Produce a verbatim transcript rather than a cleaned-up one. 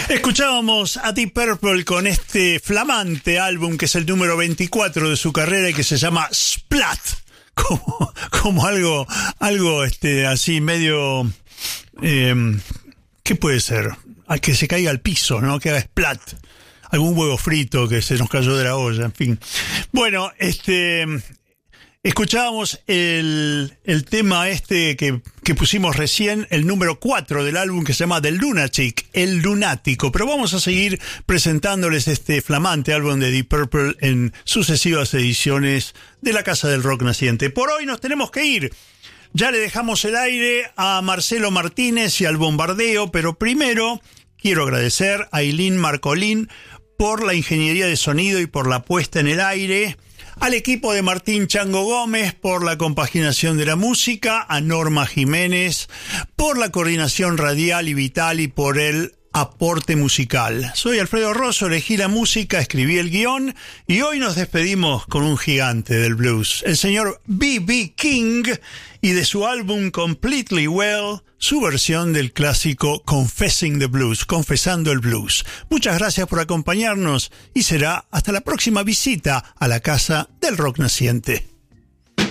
Escuchábamos a Deep Purple con este flamante álbum que es el número veinticuatro de su carrera y que se llama Splat, como, como algo, algo este, así medio, eh, ¿qué puede ser? A que se caiga al piso, ¿no? Que haga splat, algún huevo frito que se nos cayó de la olla, en fin. Bueno, este... Escuchábamos el, el tema este que, que pusimos recién, el número cuatro del álbum que se llama The Lunatic, El Lunático. Pero vamos a seguir presentándoles este flamante álbum de Deep Purple en sucesivas ediciones de la Casa del Rock Naciente. Por hoy nos tenemos que ir. Ya le dejamos el aire a Marcelo Martínez y al bombardeo, pero primero quiero agradecer a Eileen Marcolín por la ingeniería de sonido y por la puesta en el aire, al equipo de Martín Chango Gómez por la compaginación de la música, a Norma Jiménez por la coordinación radial y vital y por el aporte musical. Soy Alfredo Rosso, elegí la música, escribí el guión y hoy nos despedimos con un gigante del blues, el señor B B King, y de su álbum Completely Well, su versión del clásico Confessing the Blues, Confesando el Blues. Muchas gracias por acompañarnos y será hasta la próxima visita a la Casa del Rock Naciente.